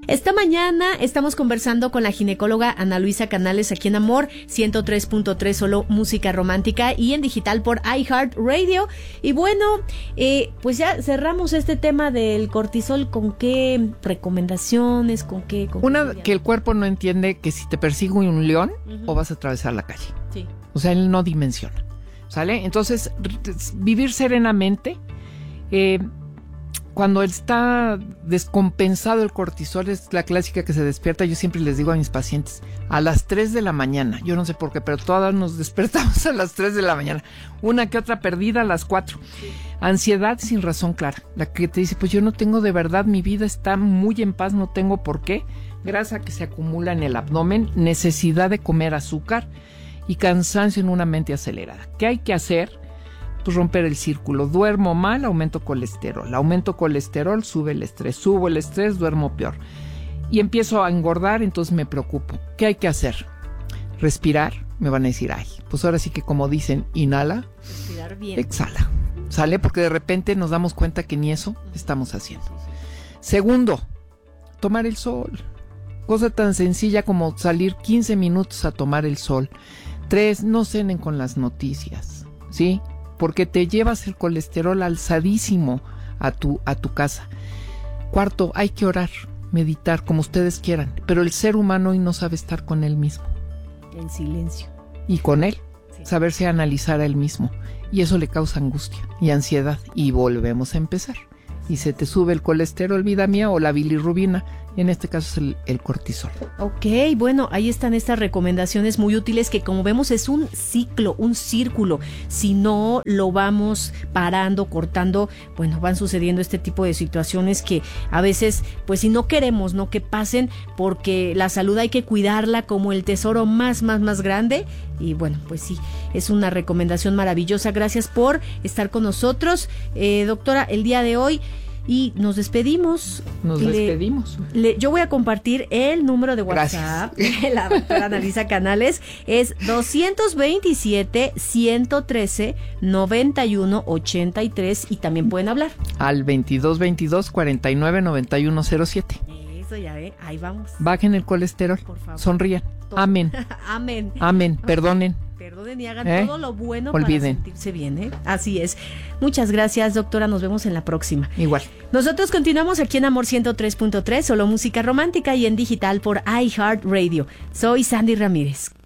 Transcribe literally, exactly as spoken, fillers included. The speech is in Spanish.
Esta mañana estamos conversando con la ginecóloga Ana Luisa Canales aquí en Amor ciento tres punto tres, solo música romántica, y en digital por iHeartRadio. Y bueno, eh, pues ya cerramos este tema del cortisol. ¿Con qué recomendaciones? ¿Con qué? Con Una, qué que el cuerpo no entiende que si te persigue un león, uh-huh, o vas a atravesar la calle. Sí. O sea, él no dimensiona, ¿sale? Entonces, vivir serenamente. Eh, Cuando está descompensado el cortisol, es la clásica que se despierta. Yo siempre les digo a mis pacientes, a las tres de la mañana, yo no sé por qué, pero todas nos despertamos a las tres de la mañana. Una que otra perdida a las cuatro. Sí. Ansiedad sin razón clara. La que te dice, pues yo no tengo de verdad, mi vida está muy en paz, no tengo por qué. Grasa que se acumula en el abdomen, necesidad de comer azúcar y cansancio en una mente acelerada. ¿Qué hay que hacer? Pues romper el círculo. Duermo mal, aumento colesterol. Aumento colesterol, sube el estrés. Subo el estrés, duermo peor. Y empiezo a engordar, entonces me preocupo. ¿Qué hay que hacer? Respirar. Me van a decir, ay, pues ahora sí que como dicen, inhala. Respirar bien. Exhala. ¿Sale? Porque de repente nos damos cuenta que ni eso estamos haciendo. Segundo, tomar el sol. Cosa tan sencilla como salir quince minutos a tomar el sol. Tres, no cenen con las noticias. ¿Sí? Porque te llevas el colesterol alzadísimo a tu, a tu casa. Cuarto, hay que orar, meditar, como ustedes quieran, pero el ser humano hoy no sabe estar con él mismo. En silencio. Y con él, sí. Saberse analizar a él mismo. Y eso le causa angustia y ansiedad. Y volvemos a empezar. Y se te sube el colesterol, vida mía, o la bilirrubina, y en este caso es el, el cortisol. Ok, bueno, ahí están estas recomendaciones muy útiles que, como vemos, es un ciclo, un círculo. Si no lo vamos parando, cortando, bueno, van sucediendo este tipo de situaciones que a veces, pues si no queremos, no que pasen, porque la salud hay que cuidarla como el tesoro más, más, más grande. Y bueno, pues sí, es una recomendación maravillosa. Gracias por estar con nosotros, eh, doctora, el día de hoy. Y nos despedimos. Nos le, despedimos. Le, yo voy a compartir el número de WhatsApp de la doctora Ana Luisa Canales. Es dos dos siete, uno uno tres, nueve uno ocho tres, y también pueden hablar al veintidós veintidós, cuarenta y nueve, noventa y uno cero siete. Eso ya ve, ahí vamos. Bajen el colesterol, por favor. Sonrían. Todo. Amén. Amén. Amén. Perdonen. Perdonen y hagan ¿Eh? todo lo bueno. Olviden. Para sentirse bien, ¿eh? Así es. Muchas gracias, doctora. Nos vemos en la próxima. Igual. Nosotros continuamos aquí en Amor ciento tres punto tres, solo música romántica, y en digital por iHeartRadio. Soy Sandy Ramírez.